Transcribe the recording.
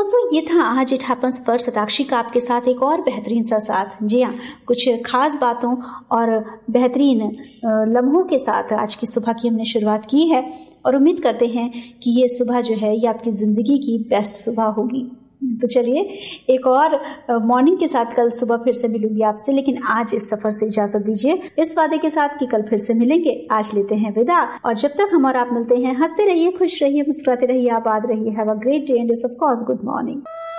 दोस्तों, ये था आज इट हैपेंस पर शताक्षी का आपके साथ एक और बेहतरीन सा साथ। जी हाँ, कुछ खास बातों और बेहतरीन लम्हों के साथ आज की सुबह की हमने शुरुआत की है और उम्मीद करते हैं कि ये सुबह जो है ये आपकी जिंदगी की बेस्ट सुबह होगी। तो चलिए, एक और मॉर्निंग के साथ कल सुबह फिर से मिलूंगी आपसे, लेकिन आज इस सफर से इजाजत दीजिए इस वादे के साथ कि कल फिर से मिलेंगे। आज लेते हैं विदा, और जब तक हम और आप मिलते हैं, हंसते रहिए, खुश रहिए, मुस्कुराते रहिए, आबाद रहिए। Have a great day end of course good morning.